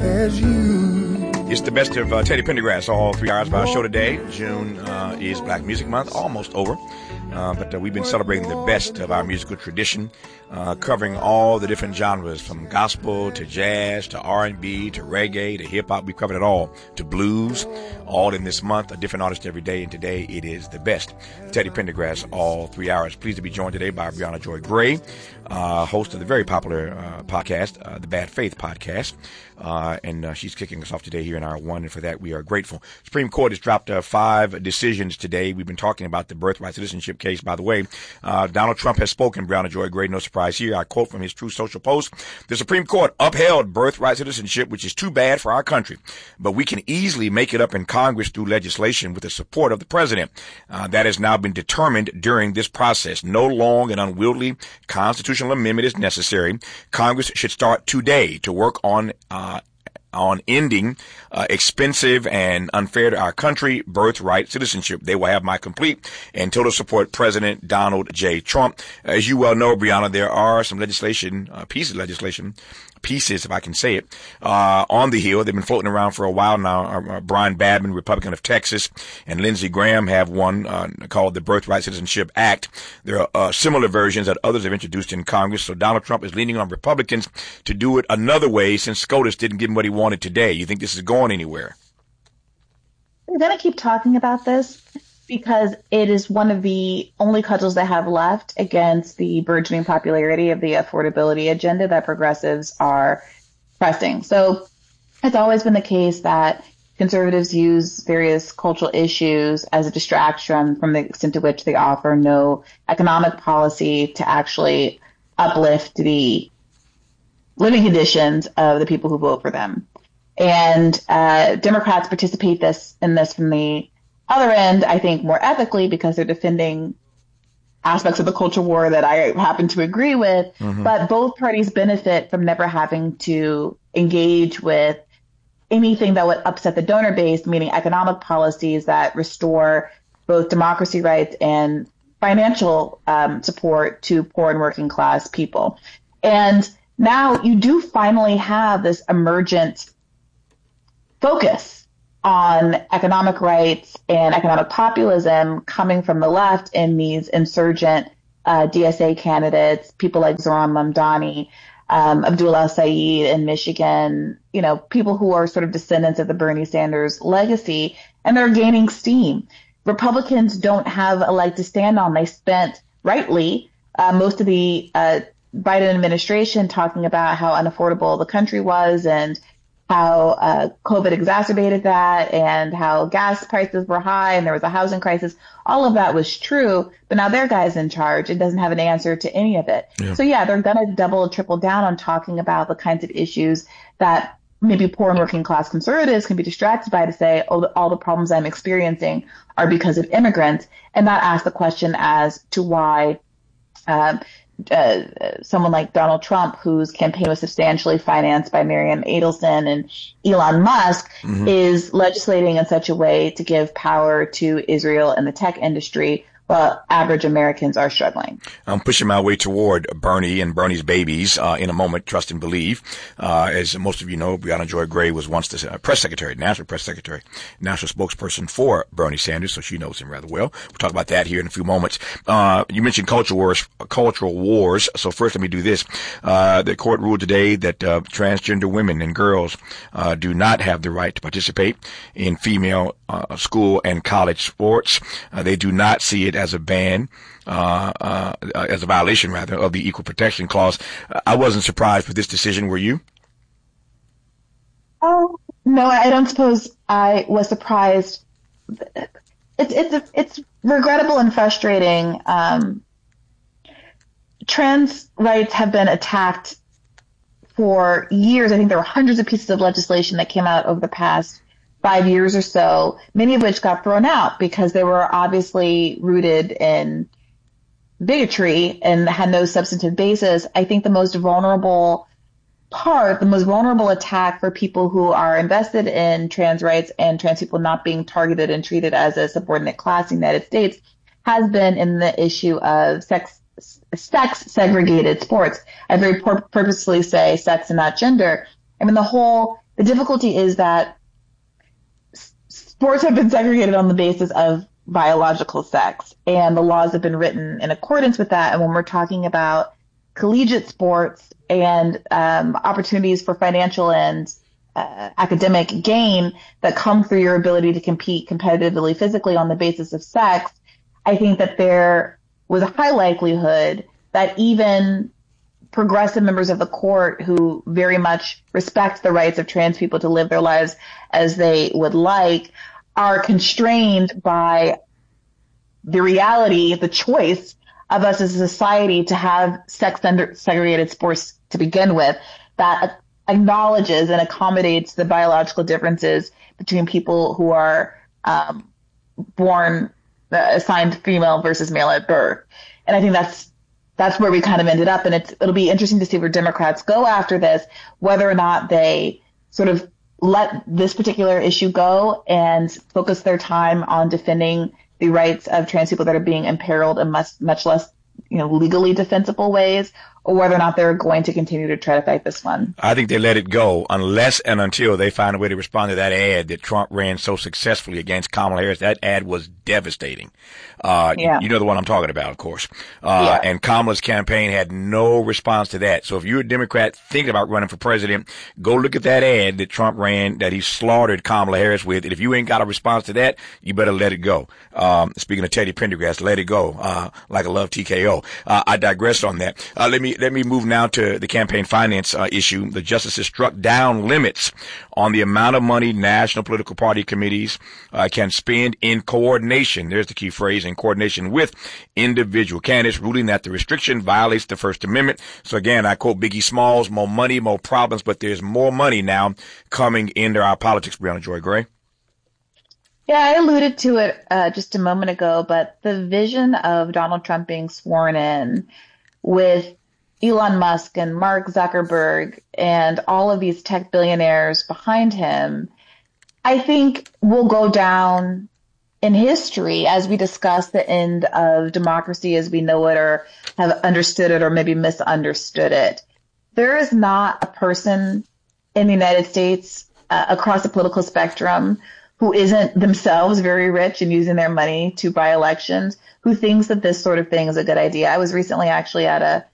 as you. It's the best of Teddy Pendergrass, all 3 hours of our show today. June is Black Music Month, almost over. But we've been celebrating the best of our musical tradition, covering all the different genres, from gospel to jazz to R&B to reggae to hip-hop. We've covered it all, to blues, all in this month, a different artist every day. And today it is the best. Teddy Pendergrass, all 3 hours. Pleased to be joined today by Briahna Joy Gray, host of the very popular podcast, the Bad Faith Podcast. And she's kicking us off today here in hour one, and for that we are grateful. Supreme Court has dropped 5 decisions today. We've been talking about the birthright citizenship case, by the way. Donald Trump has spoken, Briahna Joy Gray, no surprise here. I quote from his Truth Social post: "The Supreme Court upheld birthright citizenship, which is too bad for our country, but we can easily make it up in Congress through legislation with the support of the president. That has now been determined during this process. No long and unwieldy constitutional amendment is necessary. Congress should start today to work on ending expensive and unfair to our country birthright citizenship. They will have my complete and total support, President Donald J. Trump." As you well know, Briahna, there are some pieces, if I can say it, on the Hill. They've been floating around for a while now. Brian Badman, Republican of Texas, and Lindsey Graham have one called the Birthright Citizenship Act. There are similar versions that others have introduced in Congress. So Donald Trump is leaning on Republicans to do it another way, since SCOTUS didn't give him what he wanted today. You think this is going anywhere? We're going to keep talking about this because it is one of the only cudgels they have left against the burgeoning popularity of the affordability agenda that progressives are pressing. So it's always been the case that conservatives use various cultural issues as a distraction from the extent to which they offer no economic policy to actually uplift the living conditions of the people who vote for them. And Democrats participate in this from the other end, I think, more ethically, because they're defending aspects of the culture war that I happen to agree with. Mm-hmm. But both parties benefit from never having to engage with anything that would upset the donor base, meaning economic policies that restore both democracy rights and financial support to poor and working class people. And now you do finally have this emergent focus on economic rights and economic populism coming from the left in these insurgent DSA candidates, people like Zohran Mamdani, Abdul El-Sayed in Michigan, people who are sort of descendants of the Bernie Sanders legacy, and they're gaining steam. Republicans don't have a leg to stand on. They spent, rightly, most of the Biden administration talking about how unaffordable the country was and how COVID exacerbated that and how gas prices were high and there was a housing crisis. All of that was true, but now their guy's in charge and doesn't have an answer to any of it. Yeah. So yeah, they're going to double or triple down on talking about the kinds of issues that maybe poor and working class conservatives can be distracted by, to say, oh, all the problems I'm experiencing are because of immigrants, and not ask the question as to why someone like Donald Trump, whose campaign was substantially financed by Miriam Adelson and Elon Musk, mm-hmm. is legislating in such a way to give power to Israel and the tech industry while average Americans are struggling. I'm pushing my way toward Bernie and Bernie's babies in a moment, trust and believe. As most of you know, Briahna Joy Gray was once the press secretary, national spokesperson for Bernie Sanders, so she knows him rather well. We'll talk about that here in a few moments. You mentioned cultural wars. So first, let me do this. The court ruled today that transgender women and girls do not have the right to participate in female school and college sports. They do not see it as a ban, as a violation, rather, of the Equal Protection Clause. I wasn't surprised with this decision, were you? Oh, no, I don't suppose I was surprised. It's regrettable and frustrating. Trans rights have been attacked for years. I think there were hundreds of pieces of legislation that came out over the past 5 years or so, many of which got thrown out because they were obviously rooted in bigotry and had no substantive basis. I think the most vulnerable attack for people who are invested in trans rights and trans people not being targeted and treated as a subordinate class in the United States has been in the issue of sex segregated sports. I very purposely say sex and not gender. I mean, the whole The difficulty is that sports have been segregated on the basis of biological sex, and the laws have been written in accordance with that. And when we're talking about collegiate sports and opportunities for financial and academic gain that come through your ability to compete competitively physically on the basis of sex, I think that there was a high likelihood that even progressive members of the court who very much respect the rights of trans people to live their lives as they would like are constrained by the reality, the choice of us as a society to have sex-segregated sports to begin with, that acknowledges and accommodates the biological differences between people who are born assigned female versus male at birth. And I think that's where we kind of ended up. And it'll be interesting to see where Democrats go after this, whether or not they sort of let this particular issue go and focus their time on defending the rights of trans people that are being imperiled in much less, legally defensible ways, or whether or not they're going to continue to try to fight this one. I think they let it go unless and until they find a way to respond to that ad that Trump ran so successfully against Kamala Harris. That ad was devastating. You know the one I'm talking about, of course. And Kamala's campaign had no response to that. So if you're a Democrat thinking about running for president, go look at that ad that Trump ran that he slaughtered Kamala Harris with. And if you ain't got a response to that, you better let it go. Speaking of Teddy Pendergrass, let it go. Like I love TKO. I digressed on that. Let me move now to the campaign finance issue. The justices struck down limits on the amount of money national political party committees can spend in coordination. There's the key phrase, in coordination with individual candidates, ruling that the restriction violates the First Amendment. So again, I quote Biggie Smalls, more money, more problems, but there's more money now coming into our politics. Briahna Joy Gray. Yeah, I alluded to it just a moment ago, but the vision of Donald Trump being sworn in with Elon Musk and Mark Zuckerberg and all of these tech billionaires behind him, I think will go down in history as we discuss the end of democracy as we know it or have understood it or maybe misunderstood it. There is not a person in the United States across the political spectrum who isn't themselves very rich and using their money to buy elections, who thinks that this sort of thing is a good idea. I was recently actually at a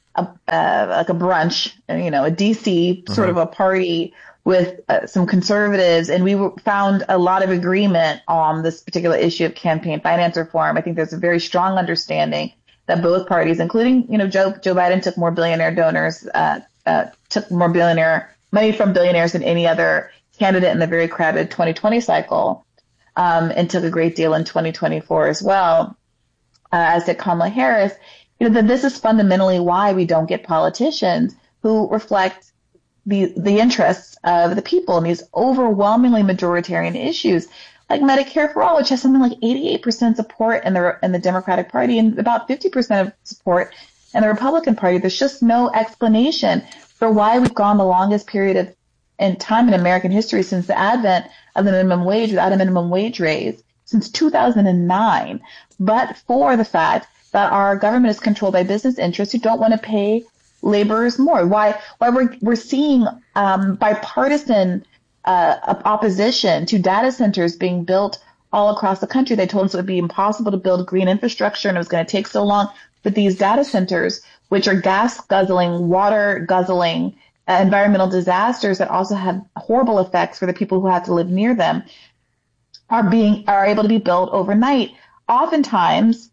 brunch, a DC sort of a party with some conservatives, and we found a lot of agreement on this particular issue of campaign finance reform. I think there's a very strong understanding that both parties, including, Joe Biden took more billionaire donors, took more billionaire money from billionaires than any other candidate in the very crowded 2020 cycle, and took a great deal in 2024 as well, as did Kamala Harris. That this is fundamentally why we don't get politicians who reflect the interests of the people in these overwhelmingly majoritarian issues, like Medicare for All, which has something like 88% support in the Democratic Party and about 50% of support in the Republican Party. There's just no explanation for why we've gone the longest period in time in American history since the advent of the minimum wage without a minimum wage raise since 2009, but for the fact that our government is controlled by business interests who don't want to pay laborers more. Why we're seeing bipartisan opposition to data centers being built all across the country. They told us it would be impossible to build green infrastructure and it was going to take so long. But these data centers, which are gas guzzling, water guzzling, environmental disasters that also have horrible effects for the people who have to live near them, are able to be built overnight, oftentimes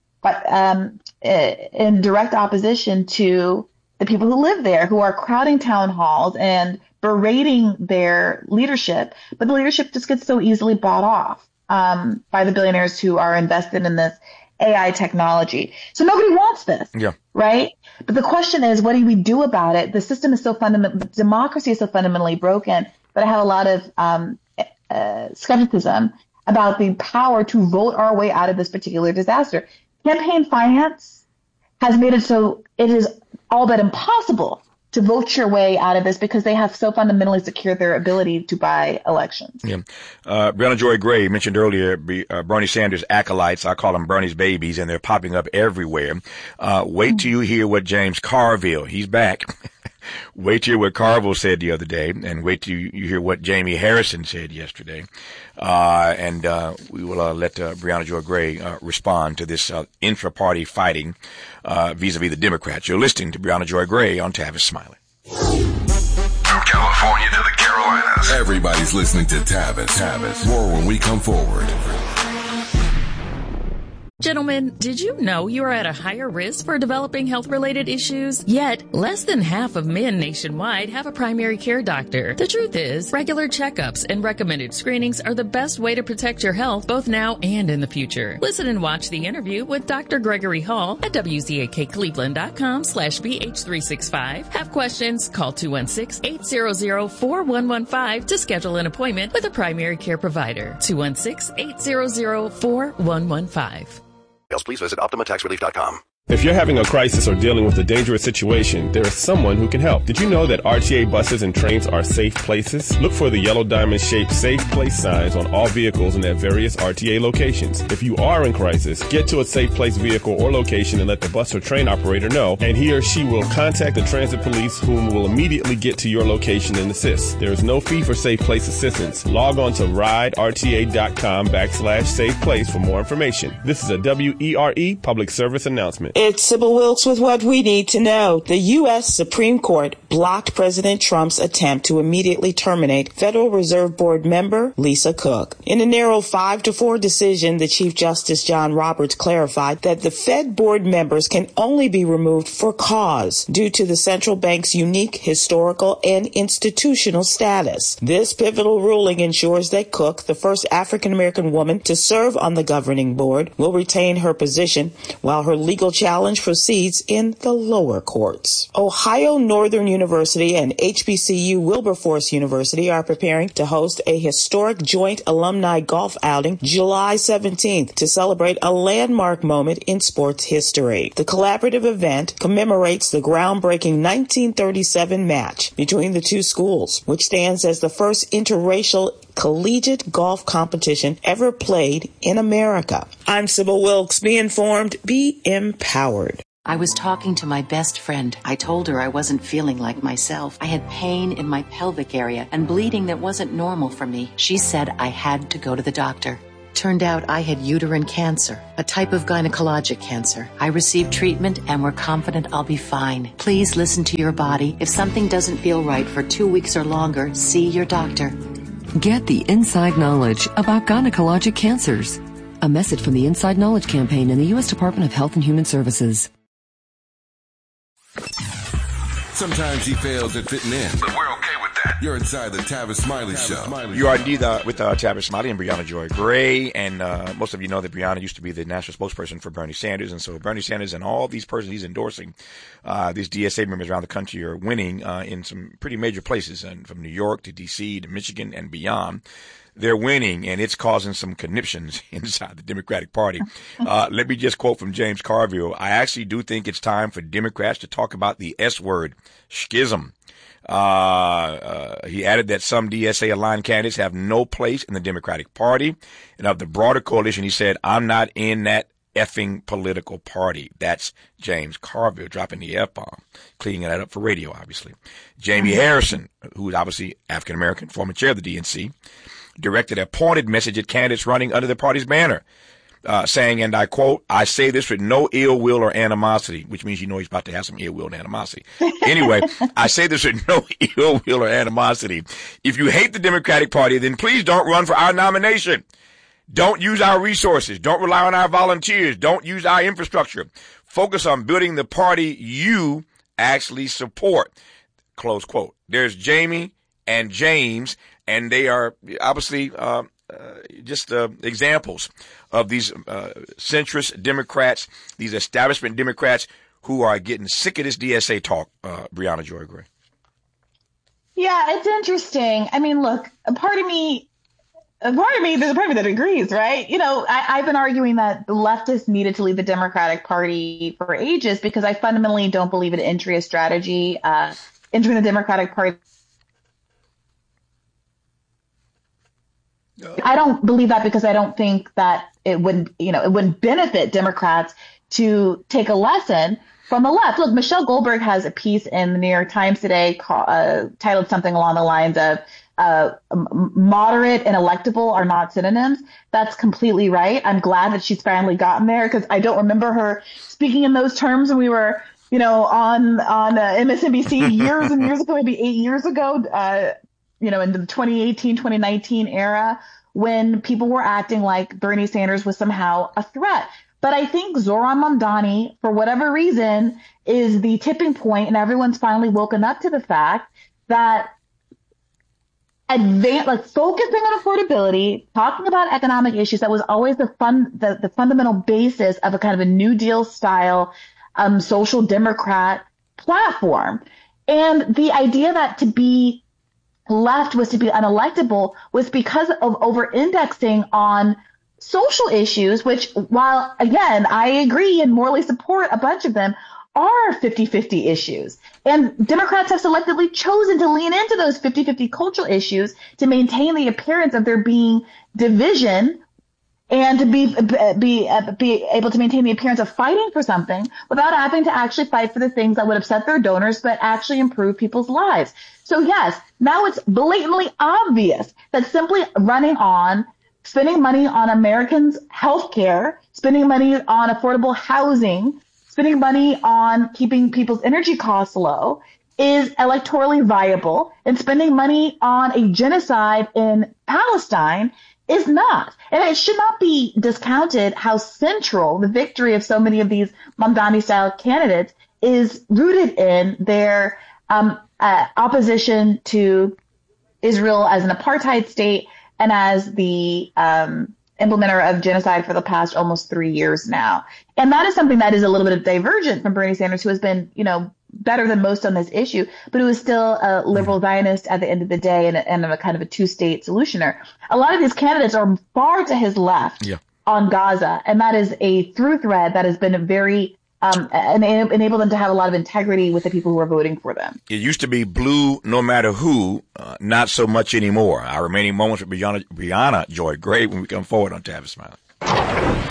in direct opposition to the people who live there, who are crowding town halls and berating their leadership. But the leadership just gets so easily bought off by the billionaires who are invested in this AI technology. So nobody wants this, right? But the question is, what do we do about it? The system is so democracy is so fundamentally broken that I have a lot of skepticism about the power to vote our way out of this particular disaster. Campaign finance has made it so it is all but impossible to vote your way out of this because they have so fundamentally secured their ability to buy elections. Briahna Joy Gray mentioned earlier Bernie Sanders acolytes. I call them Bernie's babies, and they're popping up everywhere. Wait till you hear what James Carville, he's back, Wait till what Carville said the other day, and wait till you hear what Jamie Harrison said yesterday. And we will let Brianna Joy Gray respond to this intra-party fighting vis-a-vis the Democrats. You're listening to Brianna Joy Gray on Tavis Smiley. From California to the Carolinas, everybody's listening to Tavis. More when we come forward. Gentlemen, did you know you are at a higher risk for developing health-related issues? Yet, less than half of men nationwide have a primary care doctor. The truth is, regular checkups and recommended screenings are the best way to protect your health both now and in the future. Listen and watch the interview with Dr. Gregory Hall at WZAKCleveland.com/BH365. Have questions? Call 216-800-4115 to schedule an appointment with a primary care provider. 216-800-4115. Please visit OptimaTaxRelief.com. If you're having a crisis or dealing with a dangerous situation, there is someone who can help. Did you know that RTA buses and trains are safe places? Look for the yellow diamond-shaped safe place signs on all vehicles and at various RTA locations. If you are in crisis, get to a safe place vehicle or location and let the bus or train operator know, and he or she will contact the transit police, whom will immediately get to your location and assist. There is no fee for safe place assistance. Log on to riderta.com/safe place for more information. This is a WERE public service announcement. It's Sybil Wilkes with what we need to know. The U.S. Supreme Court blocked President Trump's attempt to immediately terminate Federal Reserve Board member Lisa Cook. In a narrow 5-4 decision, the Chief Justice John Roberts clarified that the Fed board members can only be removed for cause due to the central bank's unique historical and institutional status. This pivotal ruling ensures that Cook, the first African-American woman to serve on the governing board, will retain her position while her legal challenge proceeds in the lower courts. Ohio Northern University and HBCU Wilberforce University are preparing to host a historic joint alumni golf outing July 17th to celebrate a landmark moment in sports history. The collaborative event commemorates the groundbreaking 1937 match between the two schools, which stands as the first interracial collegiate golf competition ever played in America. I'm Sybil Wilkes. Be informed, be empowered. I was talking to my best friend. I told her I wasn't feeling like myself. I had pain in my pelvic area and bleeding that wasn't normal for me. She said I had to go to the doctor. Turned out I had uterine cancer, a type of gynecologic cancer. I received treatment and we're confident I'll be fine. Please listen to your body. If something doesn't feel right for 2 weeks or longer, see your doctor. Get the inside knowledge about gynecologic cancers. A message from the Inside Knowledge Campaign and the U.S. Department of Health and Human Services. Sometimes he fails at fitting in, but we're okay with that. You're inside the Tavis Smiley Show. You are indeed with Tavis Smiley and Brianna Joy Gray, and most of you know that Brianna used to be the national spokesperson for Bernie Sanders, and so Bernie Sanders and all these persons he's endorsing, these DSA members around the country are winning in some pretty major places, and from New York to D.C. to Michigan and beyond. They're winning, and it's causing some conniptions inside the Democratic Party. Let me just quote from James Carville. I actually do think it's time for Democrats to talk about the S word, schism. He added that some DSA-aligned candidates have no place in the Democratic Party. And of the broader coalition, he said, I'm not in that effing political party. That's James Carville dropping the F-bomb, cleaning that up for radio, obviously. Jamie Harrison, who's obviously African-American, former chair of the DNC, directed a pointed message at candidates running under the party's banner, saying, and I quote, I say this with no ill will or animosity, which means you know he's about to have some ill will and animosity. Anyway, I say this with no ill will or animosity. If you hate the Democratic Party, then please don't run for our nomination. Don't use our resources. Don't rely on our volunteers. Don't use our infrastructure. Focus on building the party you actually support. Close quote. There's Jamie and James, and they are obviously just examples of these centrist Democrats, these establishment Democrats who are getting sick of this DSA talk, Brianna Joy Gray. Yeah, it's interesting. I mean, look, there's a part of me that agrees, right? You know, I've been arguing that the leftists needed to leave the Democratic Party for ages because I fundamentally don't believe in entry strategy. Entering the Democratic Party, I don't believe that because I don't think that it wouldn't benefit Democrats to take a lesson from the left. Look, Michelle Goldberg has a piece in the New York Times today titled something along the lines of moderate and electable are not synonyms. That's completely right. I'm glad that she's finally gotten there, because I don't remember her speaking in those terms when we were, on MSNBC years and years ago, maybe 8 years ago, in the 2018, 2019 era, when people were acting like Bernie Sanders was somehow a threat. But I think Zohran Mamdani, for whatever reason, is the tipping point, and everyone's finally woken up to the fact that focusing on affordability, talking about economic issues, that was always the fundamental basis of a kind of a New Deal style social democrat platform. And the idea that to be left was to be unelectable was because of over-indexing on social issues, which, while, again, I agree and morally support a bunch of them, are 50-50 issues. And Democrats have selectively chosen to lean into those 50-50 cultural issues to maintain the appearance of there being division and to be able to maintain the appearance of fighting for something without having to actually fight for the things that would upset their donors but actually improve people's lives. So yes, now it's blatantly obvious that simply running on spending money on Americans' health care, spending money on affordable housing, spending money on keeping people's energy costs low is electorally viable, and spending money on a genocide in Palestine is not. And it should not be discounted how central the victory of so many of these Mamdani-style candidates is rooted in their opposition to Israel as an apartheid state and as the implementer of genocide for the past almost 3 years now. And that is something that is a little bit divergent from Bernie Sanders, who has been, better than most on this issue, but who is still a liberal Zionist at the end of the day and a kind of a two-state solutioner. A lot of these candidates are far to his left on Gaza, and that is a through thread that has been very enable them to have a lot of integrity with the people who are voting for them. It used to be blue no matter who, not so much anymore. Our remaining moments with Brianna Joy Gray when we come forward on Tavis Smiley.